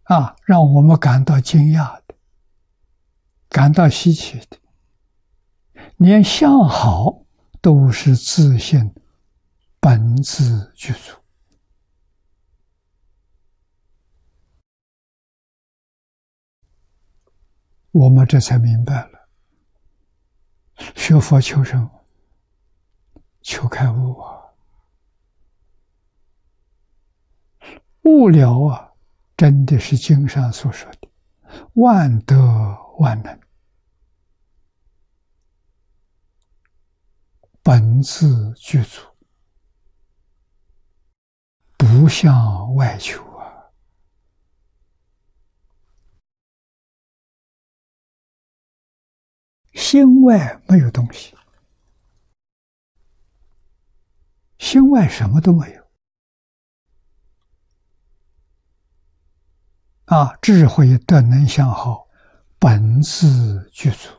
让我们感到惊讶的，感到稀奇的，连相好都是自性本自具足。我们这才明白了，学佛求生，求开悟悟了真的是经上所说的万德万能，本自具足，不向外求心外没有东西，心外什么都没有智慧德能相好本自具足。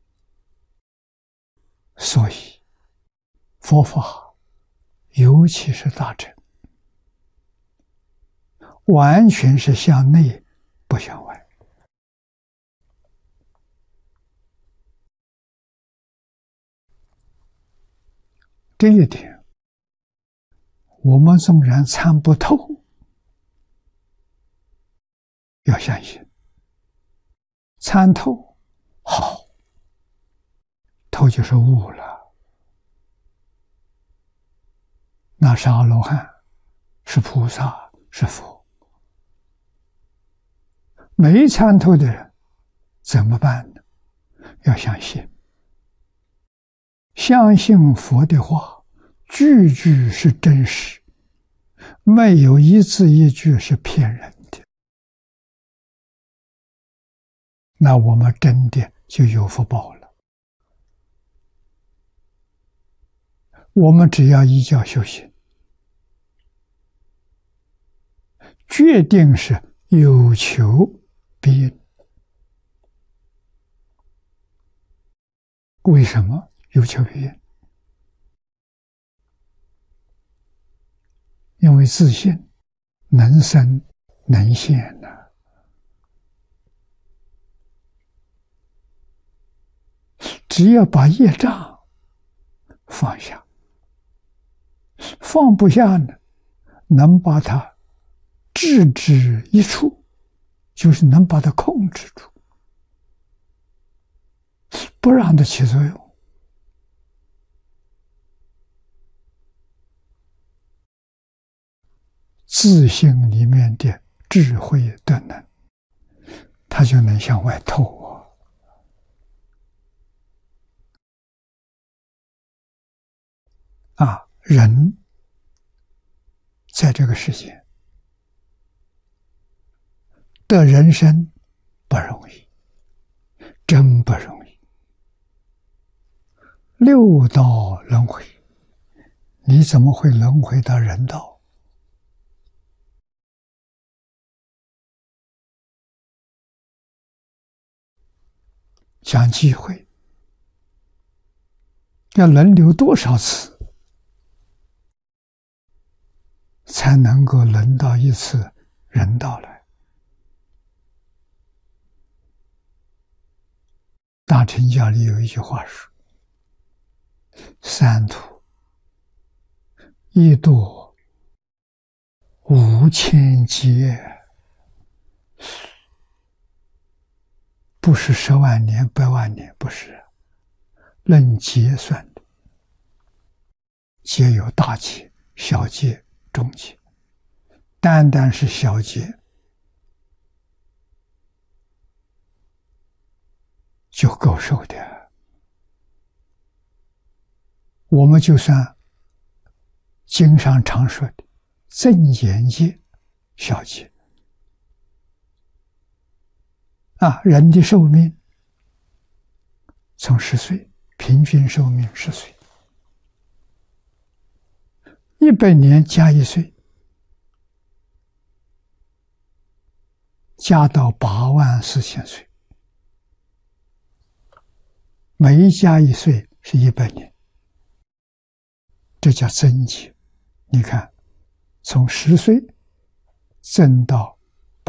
所以佛法尤其是大乘，完全是向内不向外。这一点我们纵然参不透，要相信，参透好，透就是悟了，那是阿罗汉，是菩萨，是佛。没参透的人怎么办呢？要相信，相信佛的话，句句是真实，没有一字一句是骗人的。那我们真的就有福报了。我们只要依教修行，决定是有求必应。为什么有求必应？因为自信能生能现只要把业障放下，放不下呢，能把它置之一处，就是能把它控制住，不让它起作用。自性里面的智慧德能，它就能向外透人在这个世界的人生不容易，真不容易。六道轮回，你怎么会轮回到人道？讲机会，要轮流多少次才能够轮到一次人道来？大乘教里有一句话说：三途一堕5000劫，不是10万年、100万年，不是，论劫算的。劫有大劫、小劫、中劫，单单是小劫就够受的。我们就算经上常说的增减劫、小劫人的寿命从10岁，平均寿命10岁，100年加1岁，加到84000岁，每一加1岁是100年，这叫增减。你看，从10岁增到